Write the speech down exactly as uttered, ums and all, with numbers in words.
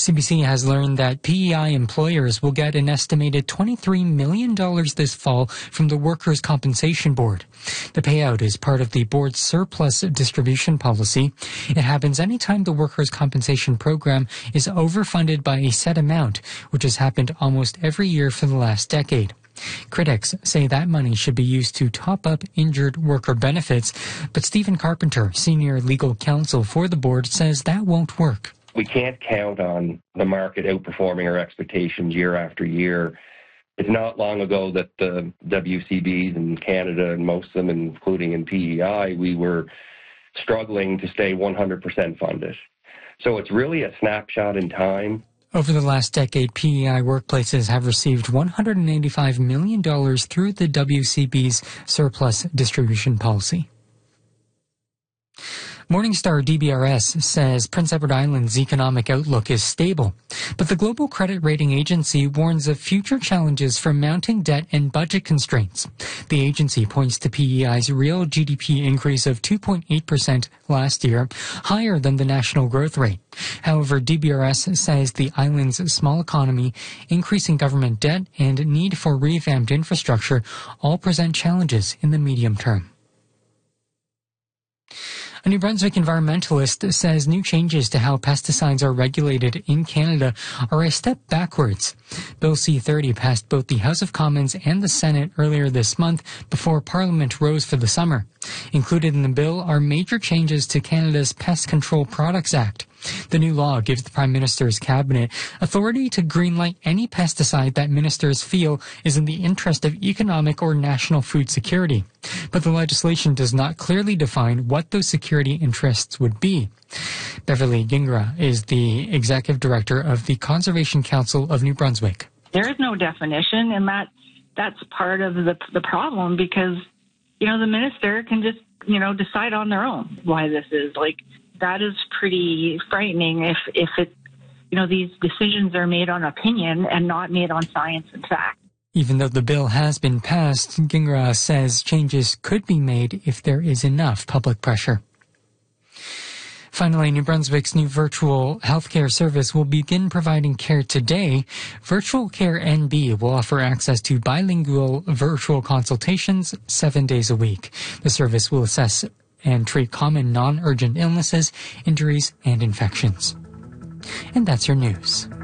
C B C has learned that P E I employers will get an estimated twenty-three million dollars this fall from the Workers' Compensation Board. The payout is part of the board's surplus distribution policy. It happens anytime the Workers' Compensation Program is overfunded by a set amount, which has happened almost every year for the last decade. Critics say that money should be used to top up injured worker benefits, but Stephen Carpenter, senior legal counsel for the board, says that won't work. We can't count on the market outperforming our expectations year after year. It's not long ago that the W C Bs in Canada, and most of them, including in P E I, we were struggling to stay one hundred percent funded. So it's really a snapshot in time. Over the last decade, P E I workplaces have received one hundred eighty-five million dollars through the W C B's surplus distribution policy. Morningstar D B R S says Prince Edward Island's economic outlook is stable, but the global credit rating agency warns of future challenges from mounting debt and budget constraints. The agency points to P E I's real G D P increase of two point eight percent last year, higher than the national growth rate. However, D B R S says the island's small economy, increasing government debt, and need for revamped infrastructure all present challenges in the medium term. A New Brunswick environmentalist says new changes to how pesticides are regulated in Canada are a step backwards. Bill C thirty passed both the House of Commons and the Senate earlier this month before Parliament rose for the summer. Included in the bill are major changes to Canada's Pest Control Products Act. The new law gives the Prime Minister's cabinet authority to greenlight any pesticide that ministers feel is in the interest of economic or national food security. But the legislation does not clearly define what those security interests would be. Beverly Gingra is the executive director of the Conservation Council of New Brunswick. There is no definition, and that that's part of the the problem because, you know, the minister can just, you know, decide on their own why this is. Like, that is pretty frightening if, if it, you know, these decisions are made on opinion and not made on science and fact. Even though the bill has been passed, Gingra says changes could be made if there is enough public pressure. Finally, New Brunswick's new virtual healthcare service will begin providing care today. Virtual Care N B will offer access to bilingual virtual consultations seven days a week. The service will assess and treat common non-urgent illnesses, injuries, and infections. And that's your news.